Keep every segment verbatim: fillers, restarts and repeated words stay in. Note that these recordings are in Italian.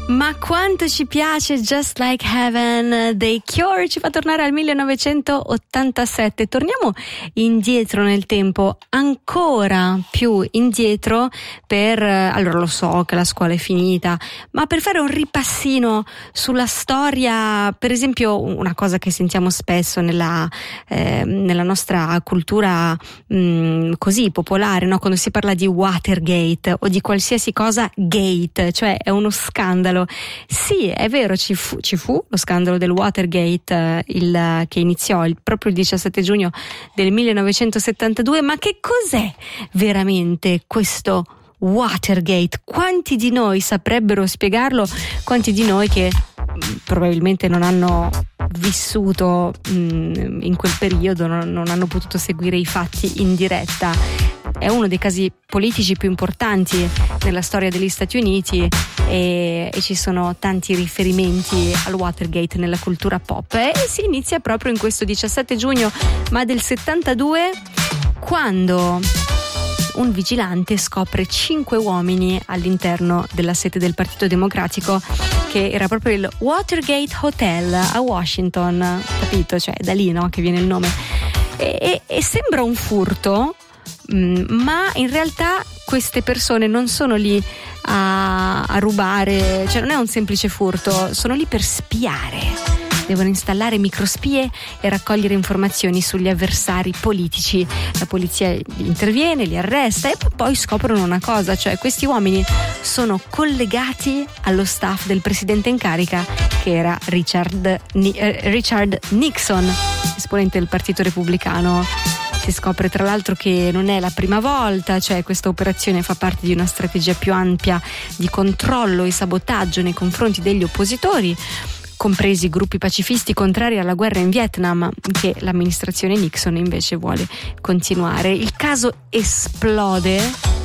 Ma quanto ci piace Just Like Heaven dei Cure, ci fa tornare al millenovecentottantasette. Torniamo indietro nel tempo, ancora più indietro, per, allora lo so che la scuola è finita, ma per fare un ripassino sulla storia, per esempio una cosa che sentiamo spesso nella, eh, nella nostra cultura mh, così popolare, no? Quando si parla di Watergate o di qualsiasi cosa gate, cioè è uno scandalo. Sì, è vero, ci fu, ci fu lo scandalo del Watergate, eh, il, che iniziò il, proprio il diciassette giugno del millenovecentosettantadue, ma che cos'è veramente questo Watergate? Quanti di noi saprebbero spiegarlo? Quanti di noi che mh, probabilmente non hanno vissuto mh, in quel periodo, non, non hanno potuto seguire i fatti in diretta. È uno dei casi politici più importanti nella storia degli Stati Uniti e, e ci sono tanti riferimenti al Watergate nella cultura pop, e si inizia proprio in questo diciassette giugno ma del settantadue, quando un vigilante scopre cinque uomini all'interno della sede del Partito Democratico, che era proprio il Watergate Hotel a Washington, capito? Cioè da lì, no, che viene il nome. E, e, e sembra un furto, mh, ma in realtà queste persone non sono lì a, a rubare, cioè non è un semplice furto, sono lì per spiare. Devono installare microspie e raccogliere informazioni sugli avversari politici. La polizia interviene, li arresta e poi scoprono una cosa, cioè questi uomini sono collegati allo staff del presidente in carica, che era Richard, eh, Richard Nixon, esponente del Partito Repubblicano. Si scopre tra l'altro che non è la prima volta, cioè questa operazione fa parte di una strategia più ampia di controllo e sabotaggio nei confronti degli oppositori, compresi gruppi pacifisti contrari alla guerra in Vietnam, che l'amministrazione Nixon invece vuole continuare. Il caso esplode,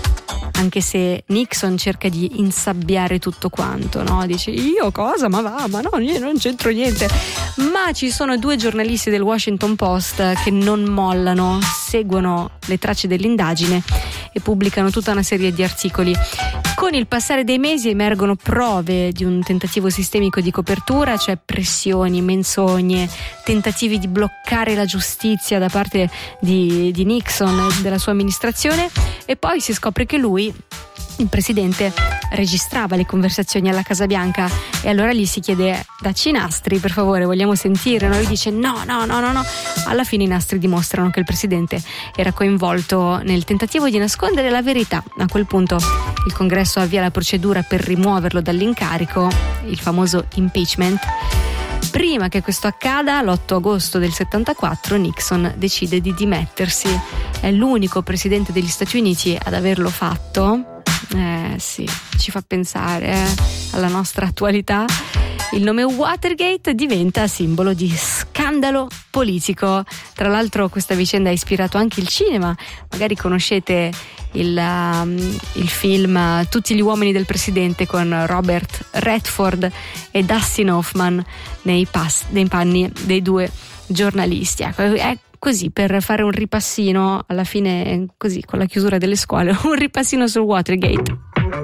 anche se Nixon cerca di insabbiare tutto quanto, no? Dice: io cosa? Ma va, ma no, io non c'entro niente. Ma ci sono due giornalisti del Washington Post che non mollano, seguono le tracce dell'indagine e pubblicano tutta una serie di articoli. Con il passare dei mesi emergono prove di un tentativo sistemico di copertura, cioè pressioni, menzogne, tentativi di bloccare la giustizia da parte di, di Nixon e della sua amministrazione, e poi si scopre che lui, il presidente, registrava le conversazioni alla Casa Bianca, e allora gli si chiede: dacci i nastri per favore, vogliamo sentire. No? Lui dice no, no, no, no, no. Alla fine i nastri dimostrano che il presidente era coinvolto nel tentativo di nascondere la verità. A quel punto il Congresso avvia la procedura per rimuoverlo dall'incarico, il famoso impeachment. Prima che questo accada, l'otto agosto del settantaquattro, Nixon decide di dimettersi. È l'unico presidente degli Stati Uniti ad averlo fatto. Eh sì, ci fa pensare eh, alla nostra attualità. Il nome Watergate diventa simbolo di scandalo politico. Tra l'altro questa vicenda ha ispirato anche il cinema. Magari conoscete il, um, il film uh, Tutti gli uomini del presidente, con Robert Redford e Dustin Hoffman nei, pas- nei panni dei due giornalisti. Ecco, è così, per fare un ripassino alla fine, così con la chiusura delle scuole, un ripassino sul Watergate.